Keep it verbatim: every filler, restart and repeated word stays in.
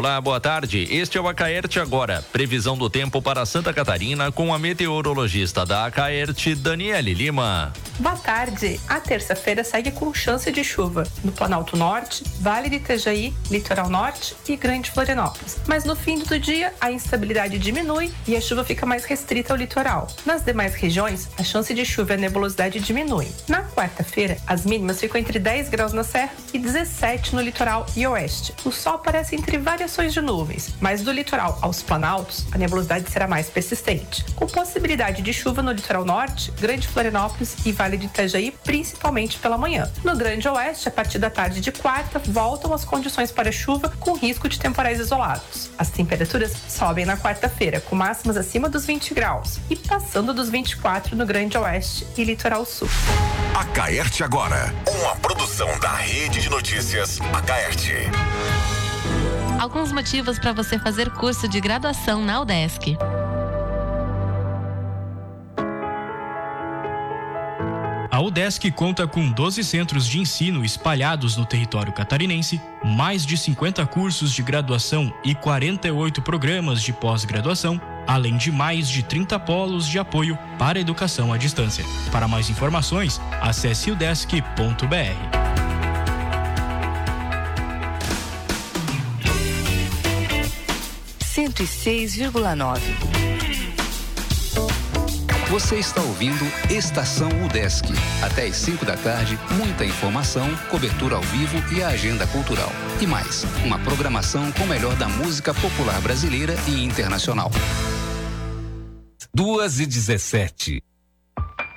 Olá, boa tarde. Este é o Acaerte Agora. Previsão do tempo para Santa Catarina com a meteorologista da Acaerte, Daniele Lima. Boa tarde. A terça-feira segue com chance de chuva no Planalto Norte, Vale de Itajaí, Litoral Norte e Grande Florianópolis. Mas no fim do dia, a instabilidade diminui e a chuva fica mais restrita ao litoral. Nas demais regiões, a chance de chuva e a nebulosidade diminui. Na quarta-feira, as mínimas ficam entre dez graus na Serra e dezessete no litoral e oeste. O sol aparece entre variações de nuvens, mas do litoral aos planaltos, a nebulosidade será mais persistente, com possibilidade de chuva no litoral norte, Grande Florianópolis e Vale de Itajaí, principalmente pela manhã. No Grande Oeste, a partir da tarde de quarta, voltam as condições para chuva com risco de temporais isolados. As temperaturas sobem na quarta-feira, com máximas acima dos vinte graus e passando dos vinte e quatro no Grande Oeste e Litoral Sul. Acaerte Agora, uma produção da Rede de Notícias Acaerte. Alguns motivos para você fazer curso de graduação na UDESC. A UDESC conta com doze centros de ensino espalhados no território catarinense, mais de cinquenta cursos de graduação e quarenta e oito programas de pós-graduação, além de mais de trinta polos de apoio para a educação à distância. Para mais informações, acesse udesc ponto b r. cento e seis vírgula nove. Você está ouvindo Estação UDESC. Até às cinco da tarde, muita informação, cobertura ao vivo e a agenda cultural. E mais, uma programação com o melhor da música popular brasileira e internacional. duas e dezessete.